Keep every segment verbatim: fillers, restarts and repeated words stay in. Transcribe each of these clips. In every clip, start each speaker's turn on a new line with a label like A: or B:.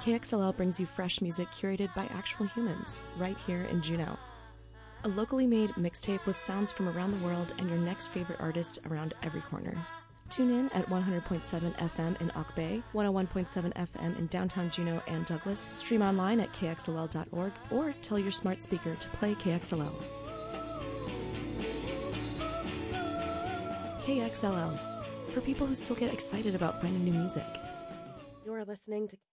A: K X L L brings you fresh music curated by actual humans, right here in Juneau. A locally made mixtape with sounds from around the world and your next favorite artist around every corner. Tune in at one hundred point seven F M in Auk Bay, one oh one point seven F M in downtown Juneau and Douglas, stream online at K X L L dot org, or tell your smart speaker to play K X L L. K X L L, for people who still get excited about finding new music. You're listening to...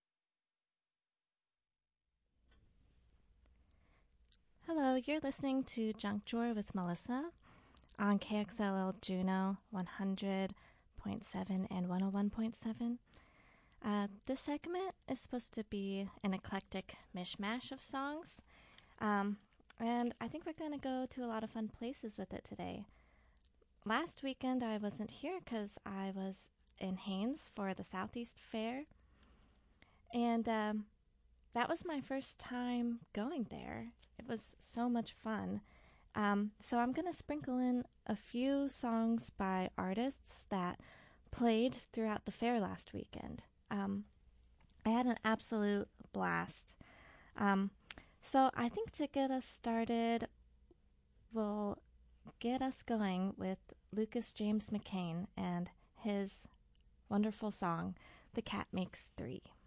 B: Hello, you're listening to Junk Drawer with Melissa on K X L L Juneau one hundred point seven and one oh one point seven. Uh, this segment is supposed to be an eclectic mishmash of songs, um, and I think we're going to go to a lot of fun places with it today. Last weekend I wasn't here because I was in Haines for the Southeast Fair, and um, that was my first time going there. It was so much fun. Um, so I'm going to sprinkle in a few songs by artists that played throughout the fair last weekend. Um, I had an absolute blast. Um, so I think to get us started, we'll get us going with Lucas James McCain and his wonderful song, The Cat Makes Three.